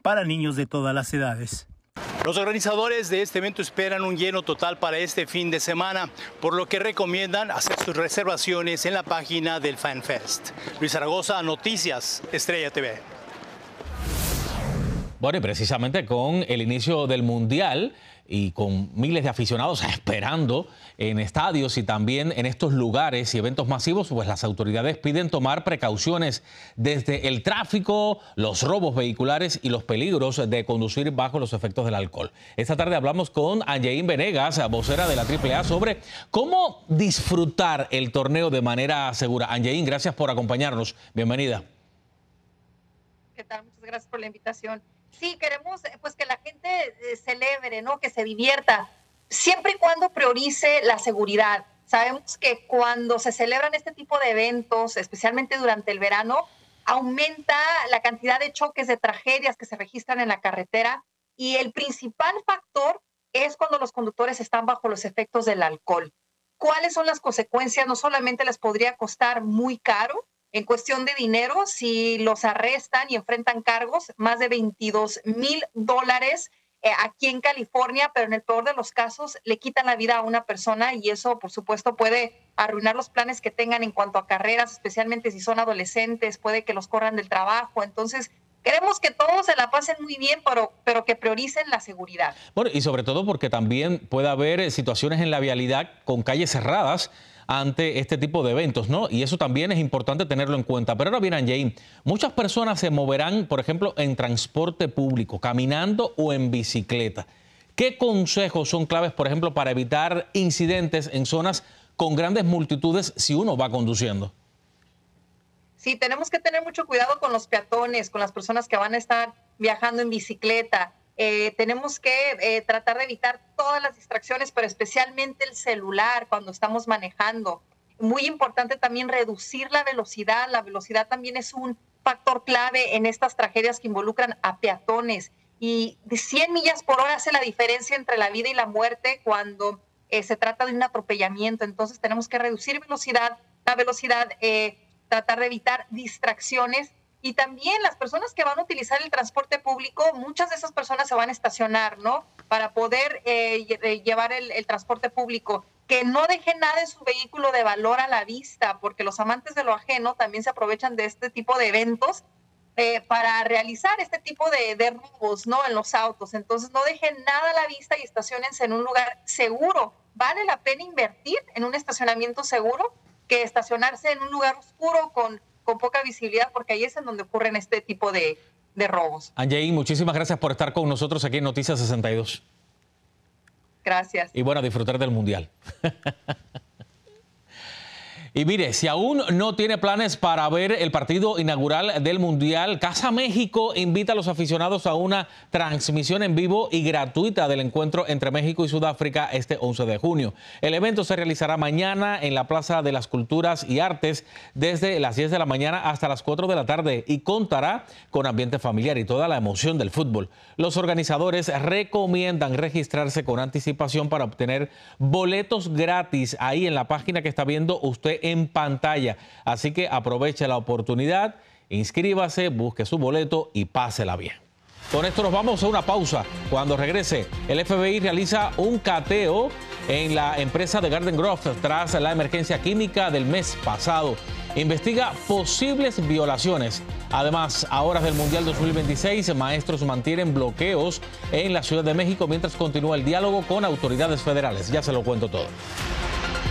para niños de todas las edades. Los organizadores de este evento esperan un lleno total para este fin de semana, por lo que recomiendan hacer sus reservaciones en la página del FanFest. Luis Zaragoza, Noticias Estrella TV. Bueno, y precisamente con el inicio del Mundial y con miles de aficionados esperando en estadios y también en estos lugares y eventos masivos, pues las autoridades piden tomar precauciones desde el tráfico, los robos vehiculares y los peligros de conducir bajo los efectos del alcohol. Esta tarde hablamos con Angeín Venegas, vocera de la AAA, sobre cómo disfrutar el torneo de manera segura. Angeín, gracias por acompañarnos. Bienvenida. ¿Qué tal? Muchas gracias por la invitación. Sí, queremos pues que la gente celebre, ¿no? Que se divierta, siempre y cuando priorice la seguridad. Sabemos que cuando se celebran este tipo de eventos, especialmente durante el verano, aumenta la cantidad de choques, de tragedias que se registran en la carretera, y el principal factor es cuando los conductores están bajo los efectos del alcohol. ¿Cuáles son las consecuencias? No solamente les podría costar muy caro en cuestión de dinero, si los arrestan y enfrentan cargos, más de $22,000 aquí en California, pero en el peor de los casos le quitan la vida a una persona, y eso por supuesto puede arruinar los planes que tengan en cuanto a carreras, especialmente si son adolescentes, puede que los corran del trabajo. Entonces queremos que todos se la pasen muy bien, pero que prioricen la seguridad. Bueno, y sobre todo porque también puede haber situaciones en la vialidad con calles cerradas ante este tipo de eventos, ¿no? Y eso también es importante tenerlo en cuenta. Pero ahora bien, Angeín, muchas personas se moverán, por ejemplo, en transporte público, caminando o en bicicleta. ¿Qué consejos son claves, por ejemplo, para evitar incidentes en zonas con grandes multitudes si uno va conduciendo? Sí, tenemos que tener mucho cuidado con los peatones, con las personas que van a estar viajando en bicicleta. Tenemos que tratar de evitar todas las distracciones, pero especialmente el celular cuando estamos manejando. Muy importante también reducir la velocidad. La velocidad también es un factor clave en estas tragedias que involucran a peatones. Y de 100 millas por hora hace la diferencia entre la vida y la muerte cuando se trata de un atropellamiento. Entonces tenemos que reducir la velocidad, tratar de evitar distracciones. Y también las personas que van a utilizar el transporte público, muchas de esas personas se van a estacionar, ¿no? Para poder llevar el transporte público. Que no dejen nada en su vehículo de valor a la vista, porque los amantes de lo ajeno también se aprovechan de este tipo de eventos para realizar este tipo de robos, ¿no? En los autos. Entonces no dejen nada a la vista y estaciónense en un lugar seguro. Vale la pena invertir en un estacionamiento seguro que estacionarse en un lugar oscuro con poca visibilidad, porque ahí es en donde ocurren este tipo de robos. Angeín, muchísimas gracias por estar con nosotros aquí en Noticias 62. Gracias. Y bueno, disfrutar del Mundial. Y mire, si aún no tiene planes para ver el partido inaugural del Mundial, Casa México invita a los aficionados a una transmisión en vivo y gratuita del encuentro entre México y Sudáfrica este 11 de junio. El evento se realizará mañana en la Plaza de las Culturas y Artes desde las 10 de la mañana hasta las 4 de la tarde y contará con ambiente familiar y toda la emoción del fútbol. Los organizadores recomiendan registrarse con anticipación para obtener boletos gratis ahí en la página que está viendo usted en pantalla. Así que aproveche la oportunidad, inscríbase, busque su boleto y pásela bien. Con esto nos vamos a una pausa. Cuando regrese, el FBI realiza un cateo en la empresa de Garden Grove tras la emergencia química del mes pasado. Investiga posibles violaciones. Además, a horas del Mundial 2026, maestros mantienen bloqueos en la Ciudad de México mientras continúa el diálogo con autoridades federales. Ya se lo cuento todo.